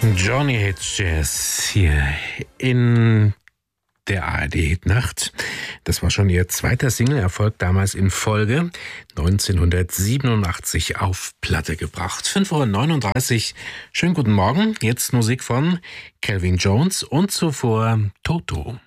Johnny Hits Jazz hier in der ARD-Hitnacht. Das war schon ihr zweiter Single-Erfolg, damals in Folge, 1987 auf Platte gebracht. 5:39 Uhr, schönen guten Morgen. Jetzt Musik von Calvin Jones und zuvor Toto.